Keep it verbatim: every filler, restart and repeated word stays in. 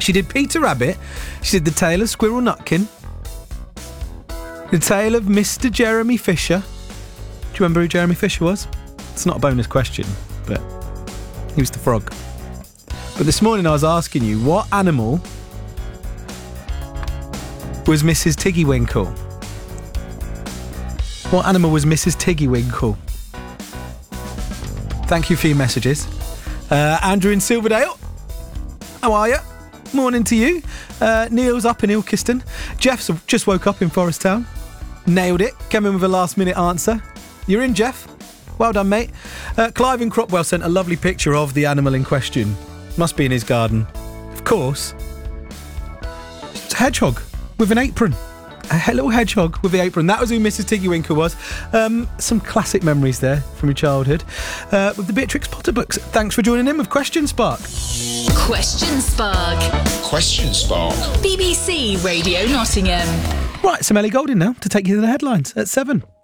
She did Peter Rabbit. She did The Tale of Squirrel Nutkin. The Tale of Mister Jeremy Fisher. Do you remember who Jeremy Fisher was? It's not a bonus question, but he was the frog. But this morning I was asking you, what animal was Missus Tiggywinkle? What animal was Missus Tiggywinkle? Thank you for your messages. Uh, Andrew in Silverdale. How are you? Morning to you. Uh, Neil's up in Ilkeston. Jeff's just woke up in Forest Town. Nailed it. Came in with a last minute answer. You're in, Jeff. Well done, mate. Uh, Clive in Cropwell sent a lovely picture of the animal in question. Must be in his garden. Of course. It's a hedgehog with an apron. A little hedgehog with the apron. That was who Missus Tiggywinkle was. Um, some classic memories there from your childhood. Uh, with the Beatrix Potter books. Thanks for joining in with Question Spark. Question Spark. Question Spark. B B C Radio Nottingham. Right, some Ellie Goulding now to take you to the headlines at seven.